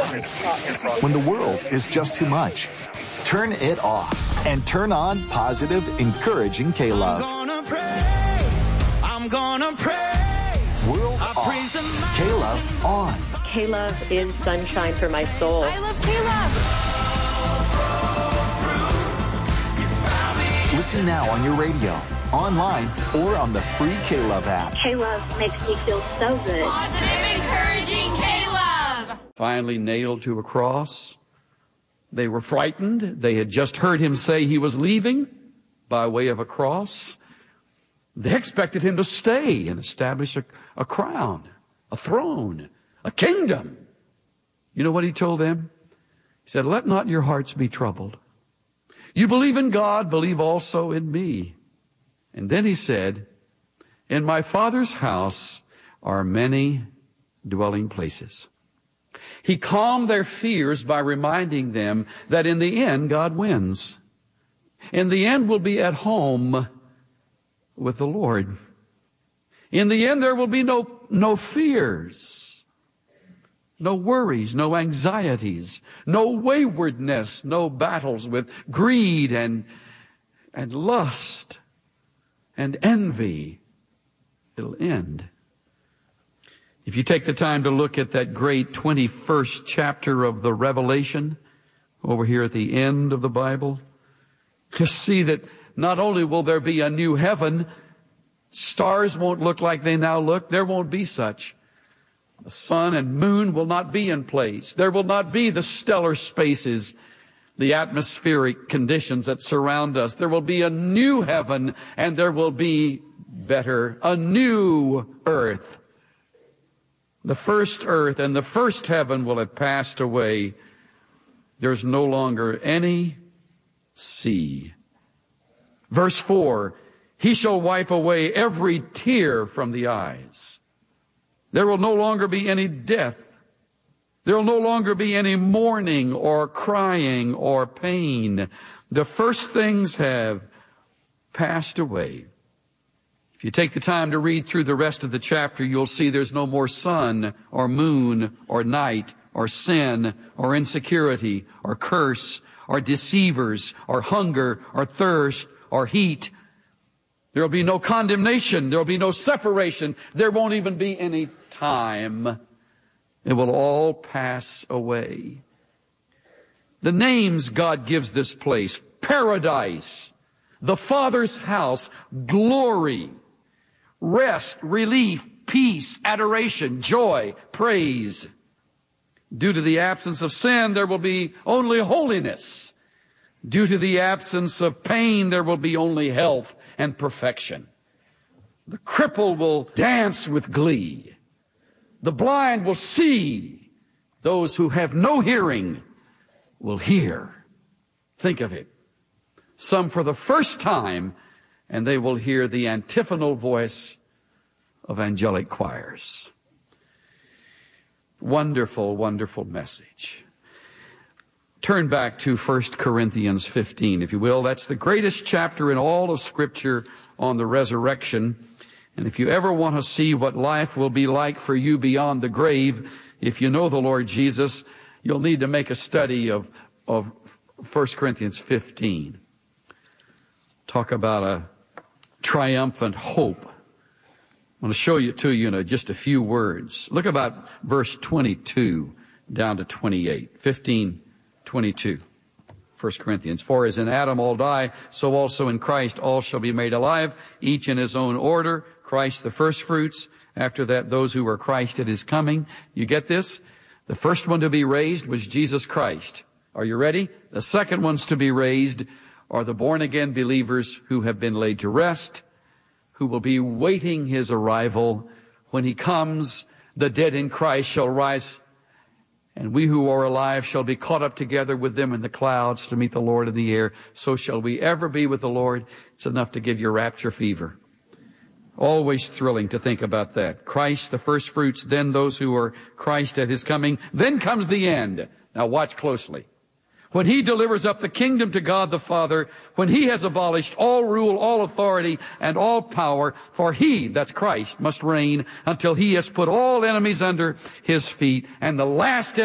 When the world is just too much, turn it off and turn on positive, encouraging K-Love. I'm gonna praise. World off. K-Love on. K-Love is sunshine for my soul. I love K-Love. Listen now on your radio, online, or on the free K-Love app. K-Love makes me feel so good. Positive, encouraging K-Love. Finally nailed to a cross. They were frightened. They had just heard him say he was leaving by way of a cross. They expected him to stay and establish a crown, a throne, a kingdom. You know what he told them? He said, let not your hearts be troubled. You believe in God, believe also in me. And then he said, in my Father's house are many dwelling places. He calmed their fears by reminding them that in the end, God wins. In the end, we'll be at home with the Lord. In the end, there will be no fears, no worries, no anxieties, no waywardness, no battles with greed and lust and envy. It'll end. If you take the time to look at that great 21st chapter of the Revelation over here at the end of the Bible, you see that not only will there be a new heaven, stars won't look like they now look. There won't be such. The sun and moon will not be in place. There will not be the stellar spaces, the atmospheric conditions that surround us. There will be a new heaven, and there will be a new earth. The first earth and the first heaven will have passed away. There's no longer any sea. Verse 4, he shall wipe away every tear from the eyes. There will no longer be any death. There will no longer be any mourning or crying or pain. The first things have passed away. If you take the time to read through the rest of the chapter, you'll see there's no more sun or moon or night or sin or insecurity or curse or deceivers or hunger or thirst or heat. There will be no condemnation. There will be no separation. There won't even be any time. It will all pass away. The names God gives this place: paradise, the Father's house, glory, rest, relief, peace, adoration, joy, praise. Due to the absence of sin, there will be only holiness. Due to the absence of pain, there will be only health and perfection. The cripple will dance with glee. The blind will see. Those who have no hearing will hear. Think of it. Some for the first time, and they will hear the antiphonal voice of angelic choirs. Wonderful, wonderful message. Turn back to 1 Corinthians 15, if you will. That's the greatest chapter in all of Scripture on the resurrection. And if you ever want to see what life will be like for you beyond the grave, if you know the Lord Jesus, you'll need to make a study of 1 Corinthians 15. Talk about a triumphant hope. I'm going to show it to you in just a few words. Look about verse 22 down to 28. 15:22. 1 Corinthians. For as in Adam all die, so also in Christ all shall be made alive, each in his own order. Christ the firstfruits. After that, those who are Christ at his coming. You get this? The first one to be raised was Jesus Christ. Are you ready? The second ones to be raised are the born-again believers who have been laid to rest, who will be waiting his arrival. When he comes, the dead in Christ shall rise, and we who are alive shall be caught up together with them in the clouds to meet the Lord in the air. So shall we ever be with the Lord. It's enough to give you rapture fever. Always thrilling to think about that. Christ, the first fruits, then those who are Christ at his coming. Then comes the end. Now watch closely. When he delivers up the kingdom to God the Father, when he has abolished all rule, all authority, and all power, for he, that's Christ, must reign until he has put all enemies under his feet, and the last